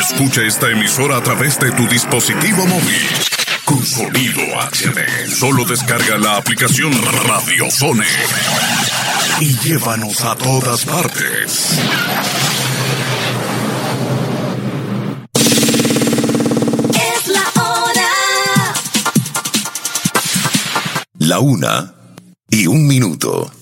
Escucha esta emisora a través de tu dispositivo móvil. Con sonido HD. Solo descarga la aplicación Radio Zone y llévanos a todas partes. Es la hora. 1:01 minuto.